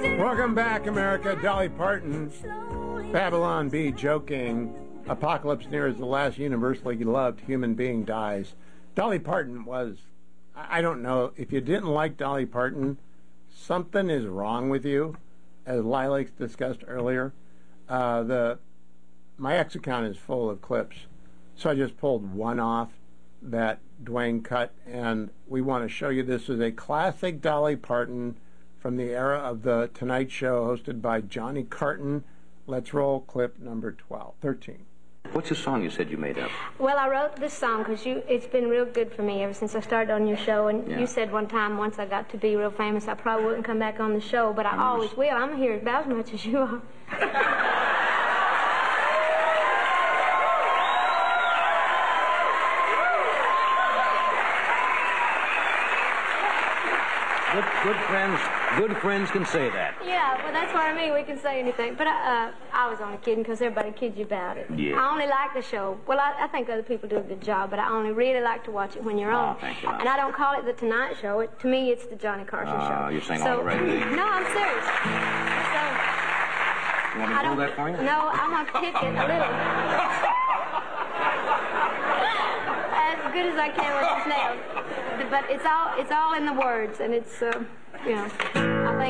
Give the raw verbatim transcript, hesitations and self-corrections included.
Welcome back, America. Dolly Parton, Babylon Bee, joking. Apocalypse near as the last universally loved human being dies. Dolly Parton was, I don't know, if you didn't like Dolly Parton, something is wrong with you, as Lilacs discussed earlier. Uh, the my X account is full of clips, so I just pulled one off that Dwayne cut, and we want to show you this is a classic Dolly Parton from the era of the Tonight Show, hosted by Johnny Carton. Let's roll clip number twelve, thirteen. What's the song you said you made up? Well, I wrote this song because you. It's been real good for me ever since I started on your show. And Yeah. you said one time, once I got to be real famous, I probably wouldn't come back on the show, but I always will. I'm here about as much as you are. Good, good friends, good friends can say that. Yeah, well, that's what I mean. We can say anything. But I, uh, I was only kidding because everybody kids you about it. Yeah. I only like the show. Well, I, I think other people do a good job, but I only really like to watch it when you're on. Oh, thank you. And I don't call it the Tonight Show. It, to me, it's the Johnny Carson Uh, Show. you're saying so, all the right things. No, I'm serious. So, You want me I to don't. hold that for you? No, I'm gonna pick it a little. As good as I can with this nail. But it's all it's all in the words, and it's uh, you know. I think